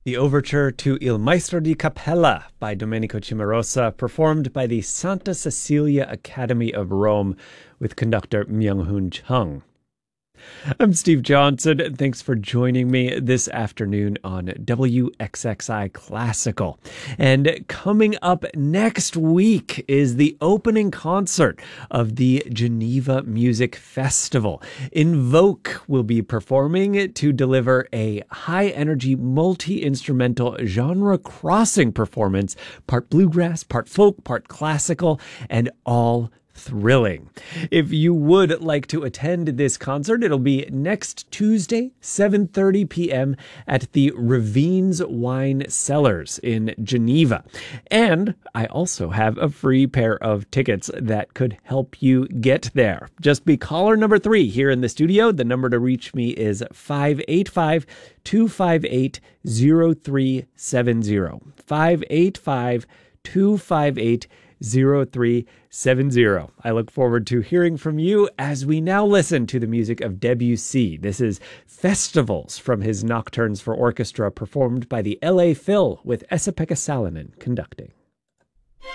The overture to Il Maestro di Cappella by Domenico Cimarosa, performed by the Santa Cecilia Academy of Rome with conductor Myung-Hoon Chung. I'm Steve Johnson, and thanks for joining me this afternoon on WXXI Classical. And coming up next week is the opening concert of the Geneva Music Festival. Invoke will be performing to deliver a high-energy, multi-instrumental, genre-crossing performance, part bluegrass, part folk, part classical, and all thrilling. If you would like to attend this concert, it'll be next Tuesday, 7:30 p.m. at the Ravines Wine Cellars in Geneva. And I also have a free pair of tickets that could help you get there. Just be caller number 3 here in the studio. The number to reach me is 585-258-0370. 585-258-0370. I look forward to hearing from you as we now listen to the music of Debussy. This is Festivals from his Nocturnes for Orchestra, performed by the LA Phil with Esa-Pekka Salonen conducting.